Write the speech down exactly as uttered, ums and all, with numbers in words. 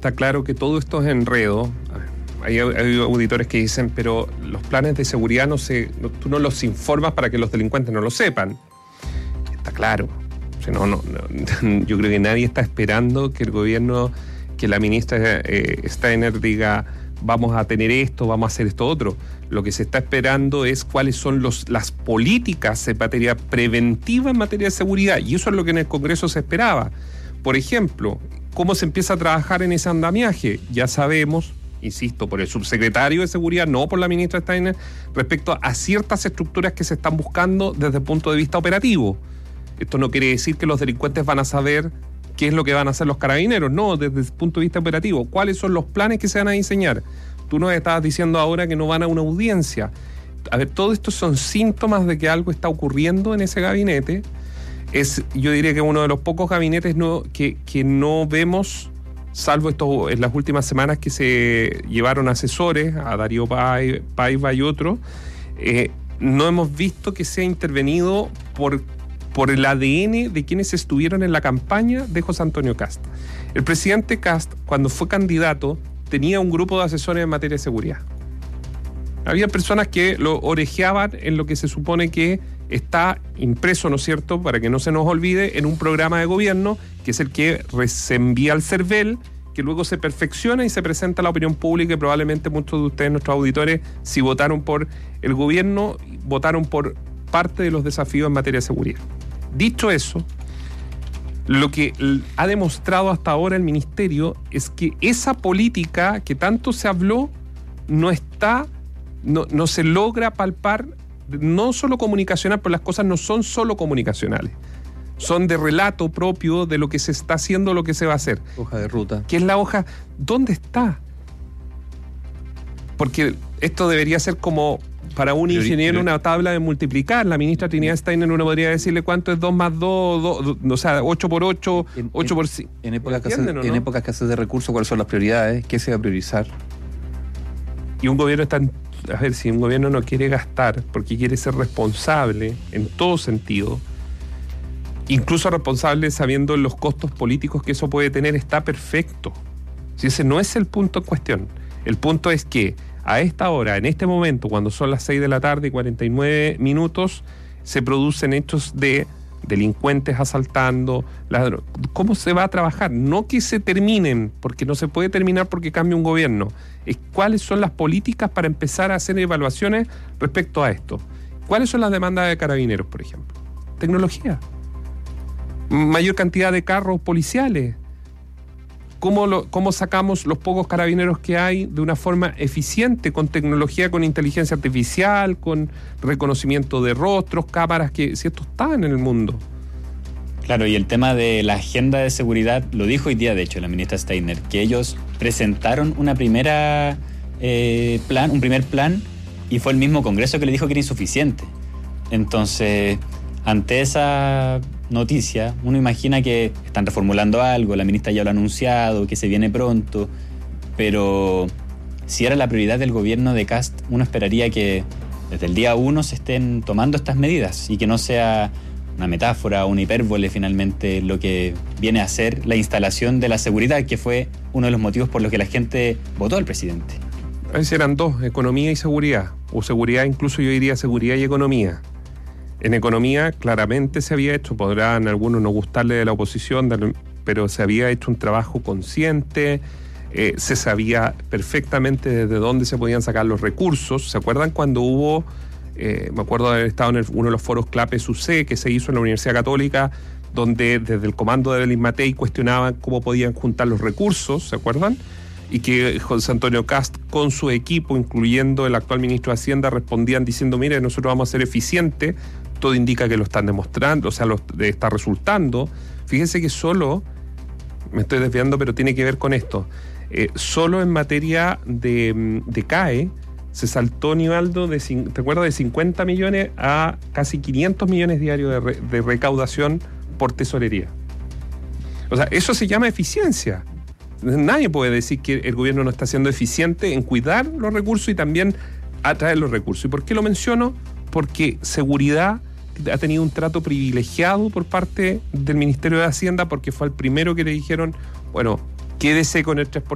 está claro que todo esto es enredo. Hay, hay auditores que dicen, pero los planes de seguridad no se, no, tú no los informas para que los delincuentes no lo sepan. Está claro. O sea, no, no, no, yo creo que nadie está esperando que el gobierno, que la ministra eh, Steiner diga, vamos a tener esto, vamos a hacer esto otro. Lo que se está esperando es cuáles son los, las políticas en materia preventiva en materia de seguridad, y eso es lo que en el Congreso se esperaba. Por ejemplo, ¿cómo se empieza a trabajar en ese andamiaje? Ya sabemos, insisto, por el subsecretario de Seguridad, no por la ministra Steiner, respecto a ciertas estructuras que se están buscando desde el punto de vista operativo. Esto no quiere decir que los delincuentes van a saber qué es lo que van a hacer los carabineros, no, desde el punto de vista operativo. ¿Cuáles son los planes que se van a diseñar? Tú nos estabas diciendo ahora que no van a una audiencia. A ver, todo esto son síntomas de que algo está ocurriendo en ese gabinete. Es, yo diría que uno de los pocos gabinetes no, que, que no vemos, salvo esto, en las últimas semanas que se llevaron asesores, a Darío Paiva y otros, eh, no hemos visto que sea intervenido por, por el A D N de quienes estuvieron en la campaña de José Antonio Kast. El presidente Kast, cuando fue candidato, tenía un grupo de asesores en materia de seguridad. Había personas que lo orejeaban en lo que se supone que está impreso, ¿no es cierto?, para que no se nos olvide, en un programa de gobierno, que es el que se envía al CERVEL, que luego se perfecciona y se presenta a la opinión pública, y probablemente muchos de ustedes, nuestros auditores, si votaron por el gobierno, votaron por parte de los desafíos en materia de seguridad. Dicho eso, lo que ha demostrado hasta ahora el Ministerio es que esa política que tanto se habló no está, no, no se logra palpar, no solo comunicacional, pero las cosas no son solo comunicacionales. Son de relato propio de lo que se está haciendo, lo que se va a hacer. Hoja de ruta. ¿Qué es la hoja? ¿Dónde está? Porque esto debería ser como para un pero, ingeniero pero, una tabla de multiplicar. La ministra Trinidad Steiner uno podría decirle cuánto es dos más dos, dos, o sea, ocho por ocho, en, ocho por cinco. En, en épocas que haces, ¿no? En épocas que haces de recursos, ¿cuáles son las prioridades? ¿Qué se va a priorizar? Y un gobierno está... A ver, si un gobierno no quiere gastar porque quiere ser responsable en todo sentido, incluso responsable sabiendo los costos políticos que eso puede tener, está perfecto. Si ese no es el punto en cuestión. El punto es que a esta hora, en este momento, cuando son las seis de la tarde y cuarenta y nueve minutos, se producen hechos de delincuentes asaltando, ladrones. ¿Cómo se va a trabajar? No que se terminen, porque no se puede terminar porque cambia un gobierno. Es cuáles son las políticas para empezar a hacer evaluaciones respecto a esto. ¿Cuáles son las demandas de carabineros, por ejemplo? Tecnología. Mayor cantidad de carros policiales. ¿Cómo, lo, ¿Cómo sacamos los pocos carabineros que hay de una forma eficiente, con tecnología, con inteligencia artificial, con reconocimiento de rostros, cámaras, que si esto está en el mundo? Claro, y el tema de la agenda de seguridad, lo dijo hoy día, de hecho, la ministra Steiner, que ellos presentaron una primera eh, plan, un primer plan, y fue el mismo Congreso que le dijo que era insuficiente. Entonces, ante esa noticia, uno imagina que están reformulando algo, la ministra ya lo ha anunciado, que se viene pronto, pero si era la prioridad del gobierno de Kast, uno esperaría que desde el día uno se estén tomando estas medidas y que no sea una metáfora, una hipérbole finalmente lo que viene a ser la instalación de la seguridad, que fue uno de los motivos por los que la gente votó al presidente. A veces eran dos, economía y seguridad, o seguridad, incluso yo diría seguridad y economía. En economía claramente se había hecho, podrán algunos no gustarle de la oposición, pero se había hecho un trabajo consciente, eh, se sabía perfectamente desde dónde se podían sacar los recursos. ¿Se acuerdan cuando hubo, eh, me acuerdo de haber estado en el, uno de los foros CLAPES U C que se hizo en la Universidad Católica, donde desde el comando de Belín Matei cuestionaban cómo podían juntar los recursos, ¿se acuerdan? Y que José Antonio Kast con su equipo, incluyendo el actual ministro de Hacienda, respondían diciendo, mire, nosotros vamos a ser eficientes. Todo indica que lo están demostrando, o sea, lo está resultando. Fíjense que solo, me estoy desviando, pero tiene que ver con esto, eh, solo en materia de, de C A E se saltó, Nivaldo, de, ¿te acuerdas? De cincuenta millones a casi quinientos millones diarios de, re, de recaudación por tesorería. O sea, eso se llama eficiencia. Nadie puede decir que el gobierno no está siendo eficiente en cuidar los recursos y también atraer los recursos. ¿Y por qué lo menciono? Porque seguridad ha tenido un trato privilegiado por parte del Ministerio de Hacienda, porque fue el primero que le dijeron, bueno, quédese con el tres por ciento